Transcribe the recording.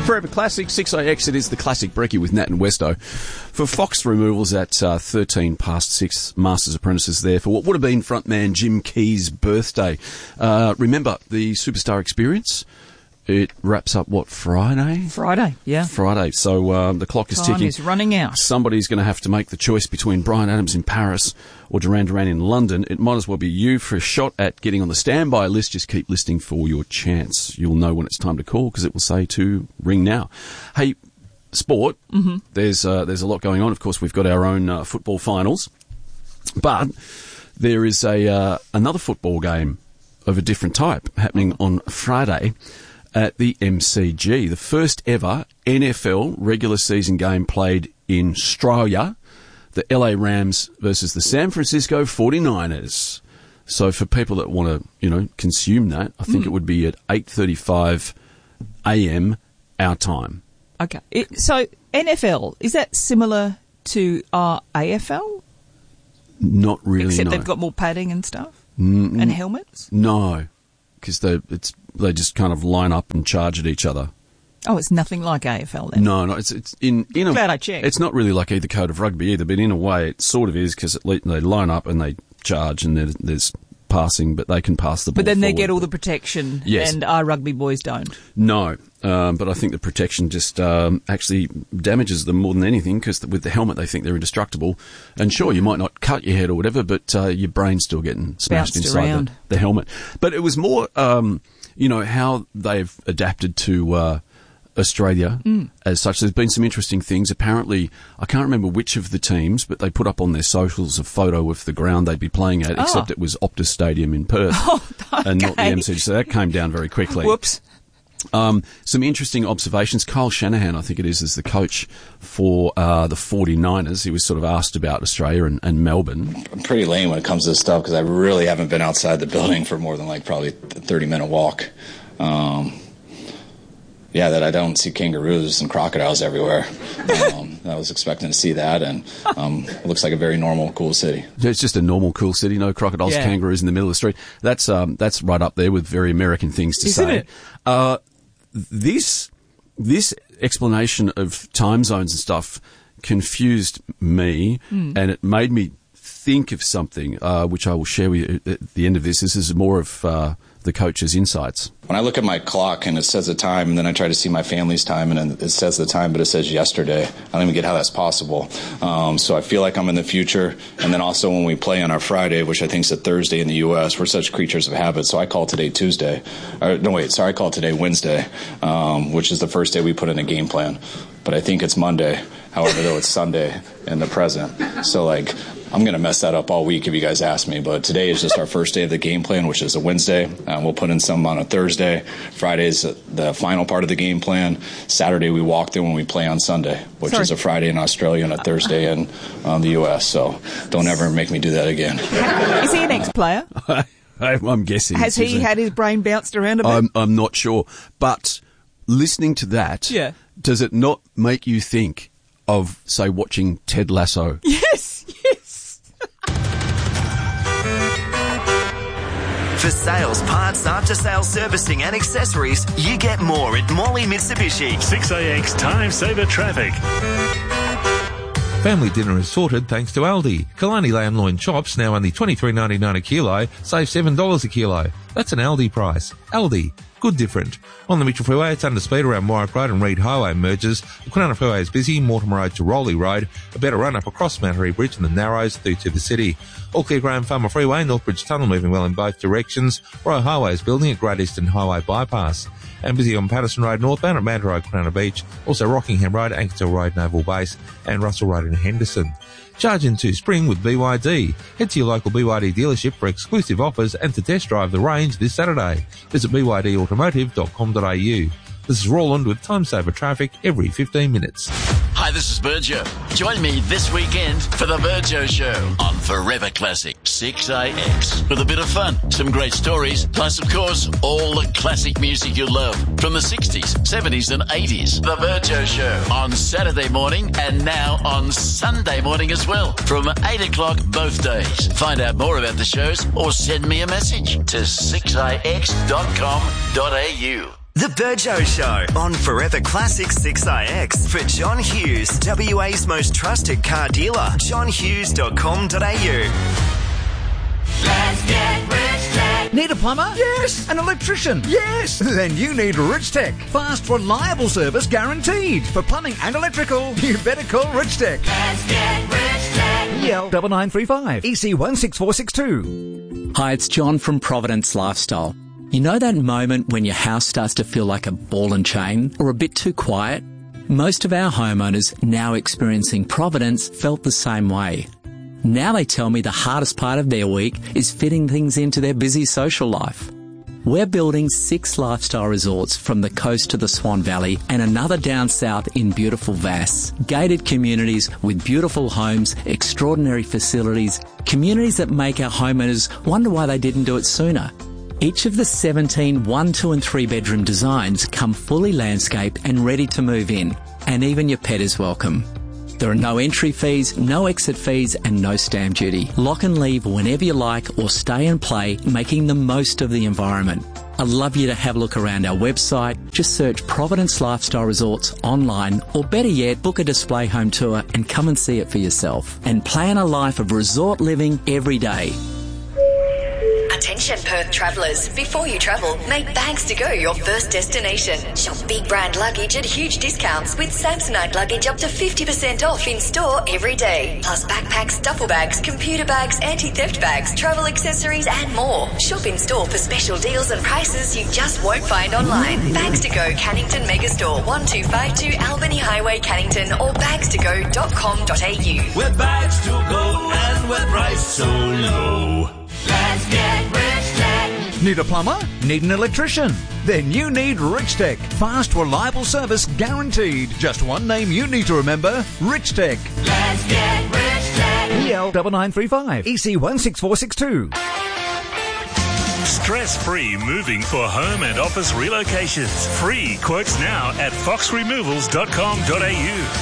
Forever Classic, 6AX, it is the classic brekkie with Nat and Westo. For Fox Removals at 13 past 6, Masters Apprentices there for what would have been frontman Jim Key's birthday. Remember, the Superstar Experience, it wraps up, Friday? Friday, yeah. Friday, so the clock is ticking. Time is running out. Somebody's going to have to make the choice between Bryan Adams in Paris or Duran Duran in London. It might as well be you for a shot at getting on the standby list. Just keep listening for your chance. You'll know when it's time to call because it will say to ring now. Hey, sport, there's a lot going on. Of course, we've got our own football finals, but there is another football game of a different type happening on Friday at the MCG. The first ever NFL regular season game played in Australia. The LA Rams versus the San Francisco 49ers. So for people that want to, consume that, I think it would be at 8:35 a.m. our time. Okay. So NFL, is that similar to our AFL? Not really, Except no. they've got more padding and stuff? And helmets? No, because they just kind of line up and charge at each other. Oh, it's nothing like AFL then? No, it's in a... Glad I checked. It's not really like either code of rugby either, but in a way it sort of is because they line up and they charge and there's passing, but they can pass the ball But then they forward. get all the protection, Yes. and our rugby boys don't. No, but I think the protection just actually damages them more than anything because with the helmet they think they're indestructible. And sure, you might not cut your head or whatever, but your brain's still getting smashed Bounced inside around. the helmet. But it was more, how they've adapted to Australia as such. There's been some interesting things. Apparently, I can't remember which of the teams, but they put up on their socials a photo of the ground they'd be playing at, except it was Optus Stadium in Perth and not the MCG. So that came down very quickly. Whoops. Some interesting observations. Kyle Shanahan, I think it is the coach for the 49ers. He was sort of asked about Australia and Melbourne. I'm pretty lame when it comes to this stuff because I really haven't been outside the building for more than probably a 30-minute walk. That I don't see kangaroos and crocodiles everywhere. I was expecting to see that, and it looks like a very normal, cool city. It's just a normal, cool city. No crocodiles, kangaroos in the middle of the street. That's right up there with very American things to Isn't say. it? This explanation of time zones and stuff confused me, and it made me think of something which I will share with you at the end of this. This is more of the coach's insights. When I look at my clock and it says the time, and then I try to see my family's time, and then it says the time, but it says yesterday. I don't even get how that's possible. So I feel like I'm in the future. And then also when we play on our Friday, which I think is a Thursday in the U.S., we're such creatures of habit. So I call today Tuesday. I call today Wednesday, which is the first day we put in a game plan. But I think it's Monday. However, though, it's Sunday in the present. So, I'm going to mess that up all week if you guys ask me. But today is just our first day of the game plan, which is a Wednesday. We'll put in some on a Thursday. Friday is the final part of the game plan. Saturday, we walk in when we play on Sunday, which is a Friday in Australia and a Thursday in the U.S. So don't ever make me do that again. Is he an ex-player? I'm guessing. Has he had his brain bounced around a bit? I'm not sure. But listening to that, does it not make you think of, say, watching Ted Lasso? Yes. For sales, parts, after-sales servicing and accessories, you get more at Morley Mitsubishi. 6AX Time Saver Traffic. Family dinner is sorted thanks to Aldi. Kalani lamb loin chops now only $23.99 a kilo, save $7 a kilo. That's an Aldi price. Aldi. Good different. On the Mitchell Freeway, it's under speed around Warwick Road and Reed Highway merges. The Kwinana Freeway is busy, Mortimer Road to Rowley Road. A better run up across Mount Harry Bridge and the Narrows through to the city. All clear Graham Farmer Freeway, Northbridge Tunnel moving well in both directions. Royal Highway is building at Great Eastern Highway Bypass. And busy on Patterson Road northbound at Manta Road, Kwinana Beach. Also Rockingham Road, Ankertel Road, Naval Base and Russell Road in Henderson. Charge into spring with BYD. Head to your local BYD dealership for exclusive offers and to test drive the range this Saturday. Visit bydautomotive.com.au. This is Roland with Time Saver Traffic every 15 minutes. Hi, this is Virgio. Join me this weekend for the Virgio Show on Forever Classic 6AX. With a bit of fun, some great stories, plus, of course, all the classic music you love from the 60s, 70s and 80s. The Virgio Show on Saturday morning and now on Sunday morning as well from 8 o'clock both days. Find out more about the shows or send me a message to 6ix.com.au. The Burjo Show on Forever Classic 6IX for John Hughes, WA's most trusted car dealer, johnhughes.com.au. Let's get Rich Tech. Need a plumber? Yes. An electrician? Yes. Then you need Rich Tech. Fast, reliable service guaranteed. For plumbing and electrical, you better call Rich Tech. Let's get Rich Tech. EL 9935 EC 16462. Hi, it's John from Providence Lifestyle. You know that moment when your house starts to feel like a ball and chain or a bit too quiet? Most of our homeowners now experiencing Providence felt the same way. Now they tell me the hardest part of their week is fitting things into their busy social life. We're building 6 lifestyle resorts from the coast to the Swan Valley and another down south in beautiful Vass. Gated communities with beautiful homes, extraordinary facilities, communities that make our homeowners wonder why they didn't do it sooner. Each of the 17 1, 2 and 3 bedroom designs come fully landscaped and ready to move in, and even your pet is welcome. There are no entry fees, no exit fees and no stamp duty. Lock and leave whenever you like or stay and play, making the most of the environment. I'd love you to have a look around our website. Just search Providence Lifestyle Resorts online, or better yet, book a display home tour and come and see it for yourself. And plan a life of resort living every day. Attention Perth travellers, before you travel, make Bags to Go your first destination. Shop big brand luggage at huge discounts with Samsonite luggage up to 50% off in store every day. Plus backpacks, duffel bags, computer bags, anti-theft bags, travel accessories and more. Shop in store for special deals and prices you just won't find online. Bags to Go Cannington Megastore 1252 Albany Highway Cannington or bagstogo.com.au. We're Bags to Go and we're priced so low. Let's get Rich Tech. Need a plumber? Need an electrician? Then you need Rich Tech. Fast, reliable service guaranteed. Just one name you need to remember, Rich Tech. Let's get Rich Tech. EL 9935 EC 16462. Stress-free moving for home and office relocations. Free quotes now at foxremovals.com.au.